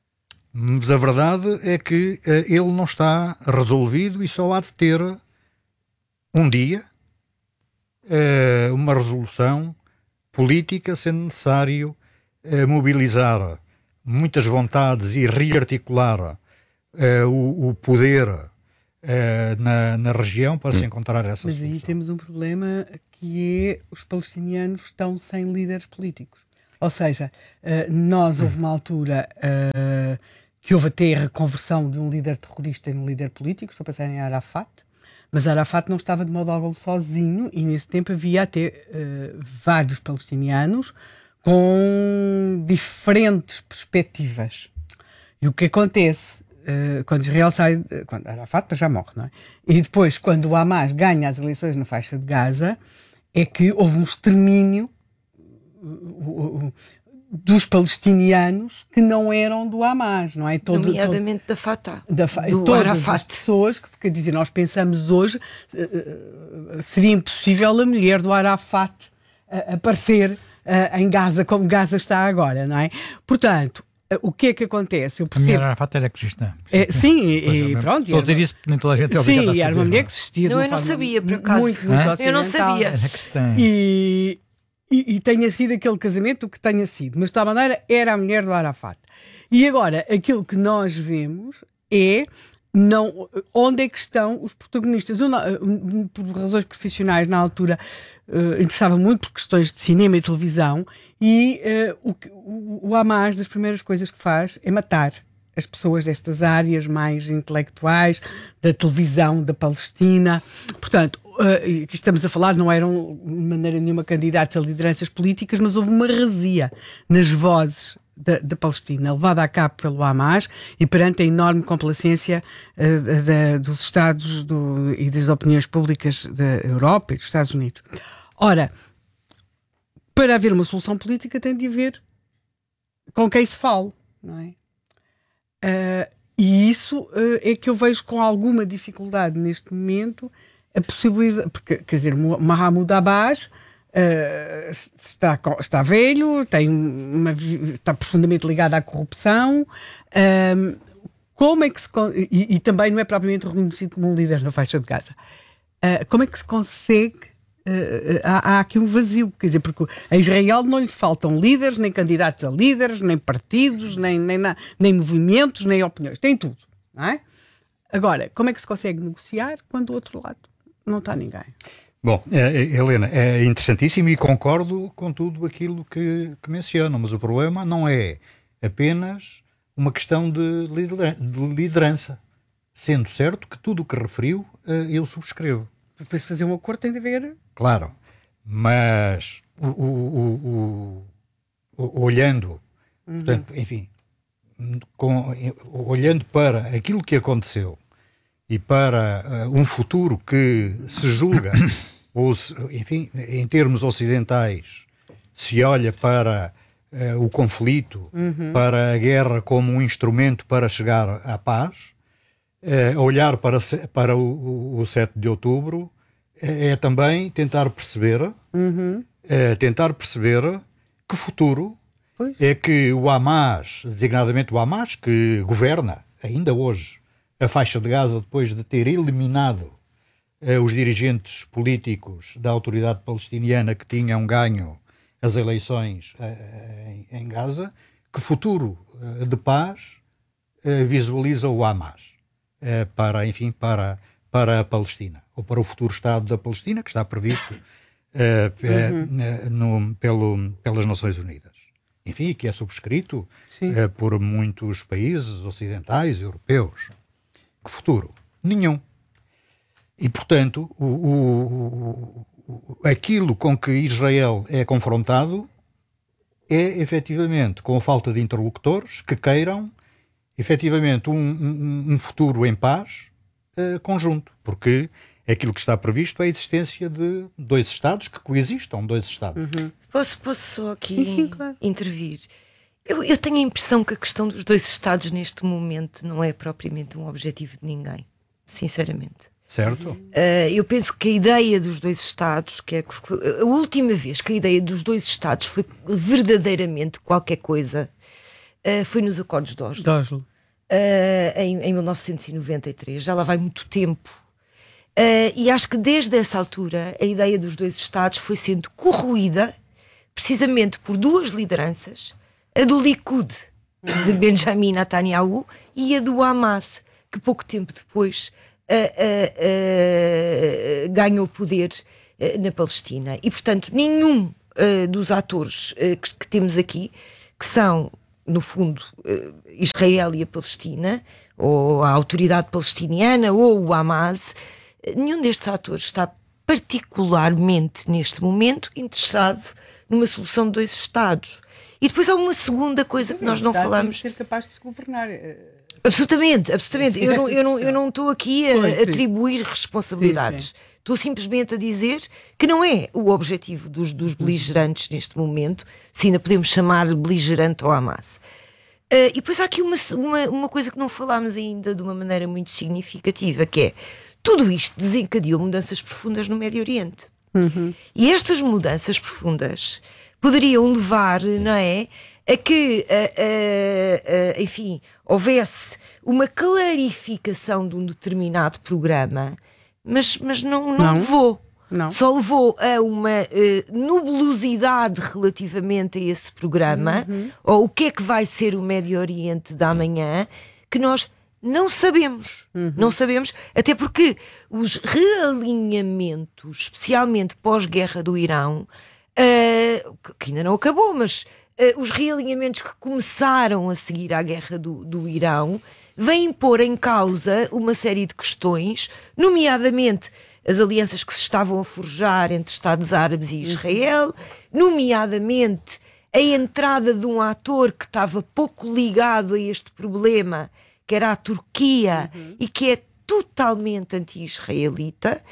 Mas a verdade é que uh, ele não está resolvido e só há de ter um dia uh, uma resolução política, sendo necessário uh, mobilizar muitas vontades e rearticular uh, o, o poder uh, na, na região para hum. se encontrar essa Mas solução. Mas aí temos um problema que é os palestinianos estão sem líderes políticos. Ou seja, uh, nós houve uma altura uh, que houve até a reconversão de um líder terrorista em um líder político, estou a pensar em Arafat, mas Arafat não estava de modo algum sozinho e nesse tempo havia até uh, vários palestinianos com diferentes perspectivas. E o que acontece uh, quando Israel sai, uh, quando Arafat já morre, não é? E depois quando o Hamas ganha as eleições na faixa de Gaza, é que houve um extermínio dos palestinianos que não eram do Hamas, não é? Todo, Nomeadamente todo, da Fatah, da, do todas Arafat. As pessoas que, quer dizer, nós pensamos hoje, uh, seria impossível a mulher do Arafat uh, aparecer uh, em Gaza como Gaza está agora, não é? Portanto, uh, o que é que acontece? Eu percebo... A mulher Arafat era cristã. É, sim, e, e pronto. Estou a dizer isso, nem toda a gente é obrigada a saber. Sim, era uma mulher que existia. Não, eu não sabia, por acaso. Muito, muito ocidental. Eu não sabia. Era cristã. E... E, e tenha sido aquele casamento o que tenha sido. Mas, de tal maneira, era a mulher do Arafat. E agora, aquilo que nós vemos é não, onde é que estão os protagonistas. Eu, não, por razões profissionais, na altura, uh, interessava muito por questões de cinema e televisão, e uh, o, o, o Hamas, das primeiras coisas que faz é matar as pessoas destas áreas mais intelectuais, da televisão, da Palestina. Portanto, uh, que estamos a falar, não eram de maneira nenhuma candidatos a lideranças políticas, mas houve uma razia nas vozes da, da Palestina, levada a cabo pelo Hamas e perante a enorme complacência uh, da, dos Estados do, e das opiniões públicas da Europa e dos Estados Unidos. Ora, para haver uma solução política tem de haver com quem se fale, não é? Uh, e isso uh, é que eu vejo com alguma dificuldade neste momento a possibilidade, porque, quer dizer, Mahmoud Abbas uh, está, está velho, tem uma, está profundamente ligado à corrupção, uh, como é que se, e, e também não é propriamente reconhecido como um líder na faixa de Gaza. Uh, como é que se consegue? Uh, há, há aqui um vazio, quer dizer, porque a Israel não lhe faltam líderes, nem candidatos a líderes, nem partidos, nem, nem, nem movimentos, nem opiniões, tem tudo, não é? Agora, como é que se consegue negociar quando do outro lado não está ninguém? Bom, é, Helena, é interessantíssimo e concordo com tudo aquilo que, que mencionam, mas o problema não é apenas uma questão de liderança, sendo certo que tudo o que referiu eu subscrevo. Para se fazer um acordo tem de haver... Claro, mas o, o, o, o, olhando, uhum. portanto, enfim, com, olhando para aquilo que aconteceu e para uh, um futuro que se julga, ou se, enfim, em termos ocidentais, se olha para uh, o conflito, uhum. para a guerra como um instrumento para chegar à paz, Uh, olhar para, para o, o sete de outubro é, é também tentar perceber uhum. é, tentar perceber que futuro pois. É que o Hamas, designadamente o Hamas, que governa ainda hoje a faixa de Gaza depois de ter eliminado uh, os dirigentes políticos da autoridade palestiniana que tinham ganho as eleições uh, em, em Gaza, que futuro uh, de paz uh, visualiza o Hamas? Para, enfim, para, para a Palestina, ou para o futuro Estado da Palestina, que está previsto uh, uhum. no, pelo, pelas Nações Unidas. Enfim, que é subscrito uh, por muitos países ocidentais, europeus. Que futuro? Nenhum. E, portanto, o, o, o, aquilo com que Israel é confrontado é, efetivamente, com a falta de interlocutores que queiram efetivamente um, um, um futuro em paz uh, conjunto, porque aquilo que está previsto é a existência de dois Estados que coexistam, dois Estados. Uhum. Posso, posso só aqui sim, sim, claro. intervir? Eu, eu tenho a impressão que a questão dos dois Estados neste momento não é propriamente um objetivo de ninguém, sinceramente. Certo. Uh, eu penso que a ideia dos dois Estados, que é que foi, a última vez que a ideia dos dois Estados foi verdadeiramente qualquer coisa, Uh, foi nos acordos de Oslo. de Oslo. uh, em, em mil novecentos e noventa e três, já lá vai muito tempo. Uh, e acho que desde essa altura a ideia dos dois Estados foi sendo corroída precisamente por duas lideranças, a do Likud, de Benjamin Netanyahu, e a do Hamas, que pouco tempo depois uh, uh, uh, ganhou poder uh, na Palestina. E, portanto, nenhum uh, dos atores uh, que, que temos aqui, que são, no fundo, uh, Israel e a Palestina, ou a autoridade palestiniana, ou o Hamas, nenhum destes atores está particularmente, neste momento, interessado numa solução de dois Estados. E depois há uma segunda coisa que nós não falamos. Ser capaz de se governar. Absolutamente, absolutamente. Sim, eu, não, eu, não, eu não estou aqui a pois, atribuir responsabilidades. Sim, sim. Estou simplesmente a dizer que não é o objetivo dos, dos beligerantes neste momento, se ainda podemos chamar beligerante ao Hamas. Uh, e depois há aqui uma, uma, uma coisa que não falámos ainda de uma maneira muito significativa, que é tudo isto desencadeou mudanças profundas no Médio Oriente. Uhum. E estas mudanças profundas poderiam levar, não é, a que, uh, uh, uh, enfim, houvesse uma clarificação de um determinado programa, mas, mas não, não, não levou. Não. Só levou a uma uh, nebulosidade relativamente a esse programa, uhum. ou o que é que vai ser o Médio Oriente da manhã, que nós não sabemos. Uhum. Não sabemos, até porque os realinhamentos, especialmente pós-guerra do Irão, uh, que ainda não acabou, mas uh, os realinhamentos que começaram a seguir à guerra do, do Irão, vêm pôr em causa uma série de questões, nomeadamente as alianças que se estavam a forjar entre Estados Árabes e Israel, nomeadamente a entrada de um ator que estava pouco ligado a este problema, que era a Turquia, uhum. e que é totalmente anti-israelita,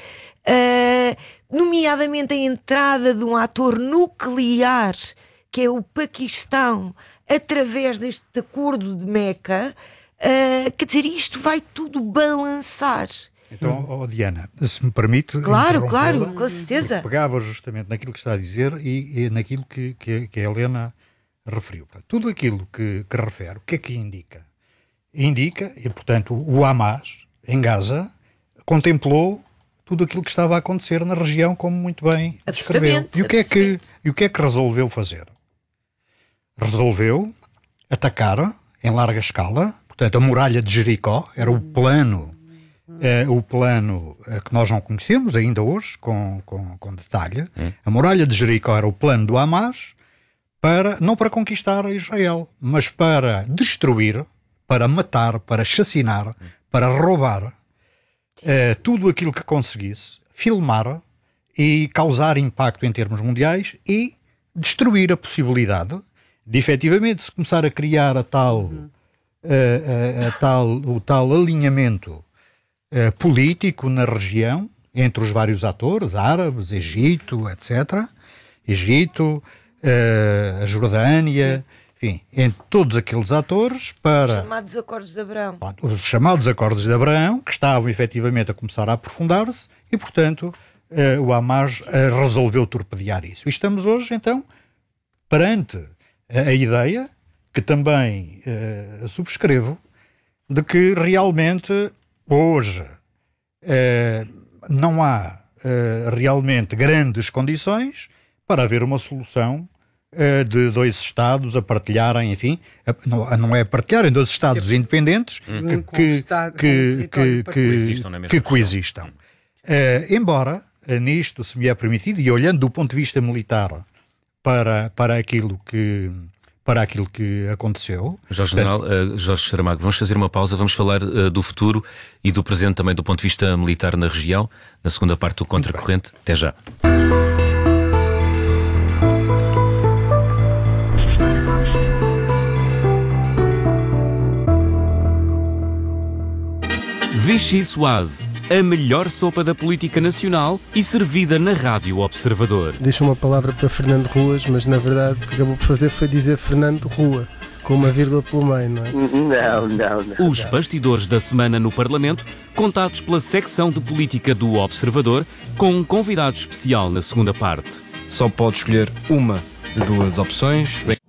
uh, nomeadamente a entrada de um ator nuclear, que é o Paquistão, através deste acordo de Meca. Uh, quer dizer, isto vai tudo balançar. Então, oh Diana, se me permite... Claro, claro, com certeza. Pegava justamente naquilo que está a dizer e, e naquilo que, que, que a Helena referiu. Tudo aquilo que, que refere, o que é que indica? Indica, e portanto o Hamas, em Gaza, contemplou tudo aquilo que estava a acontecer na região, como muito bem descreveu. E o que é que, e o que é que resolveu fazer? Resolveu atacar em larga escala, portanto a muralha de Jericó, era o plano, eh, o plano eh, que nós não conhecemos ainda hoje, com, com, com detalhe. Hum. A muralha de Jericó era o plano do Hamas, para, não para conquistar Israel, mas para destruir, para matar, para chacinar, para roubar eh, tudo aquilo que conseguisse, filmar e causar impacto em termos mundiais e destruir a possibilidade de efetivamente se começar a criar a tal, uhum. a, a, a tal, o tal alinhamento a, político na região entre os vários atores, árabes, Egito, etcétera. Egito, a, a Jordânia... Sim. Enfim, entre todos aqueles atores para... Os chamados Acordos de Abraão. Os chamados Acordos de Abraão, que estavam efetivamente a começar a aprofundar-se e, portanto, uh, o Hamas uh, resolveu torpedear isso. E estamos hoje, então, perante a, a ideia, que também uh, subscrevo, de que realmente hoje uh, não há uh, realmente grandes condições para haver uma solução de dois Estados a partilharem, enfim, a, não, não é partilharem, dois Estados independentes hum. que, que, que, que, coexistam. Que coexistam. Uh, embora, uh, nisto se me é permitido, e olhando do ponto de vista militar para, para, aquilo, que, para aquilo que aconteceu... Jorge General, uh, Jorge Saramago, vamos fazer uma pausa, vamos falar uh, do futuro e do presente também do ponto de vista militar na região, na segunda parte do Contracorrente. Até já. Vichy Soise, a melhor sopa da política nacional e servida na Rádio Observador. Deixa uma palavra para Fernando Ruas, mas na verdade o que acabou por fazer foi dizer Fernando Rua, com uma vírgula pelo meio, não é? Não, não, não. Os bastidores da semana no Parlamento, contados pela secção de política do Observador, com um convidado especial na segunda parte. Só pode escolher uma de duas opções.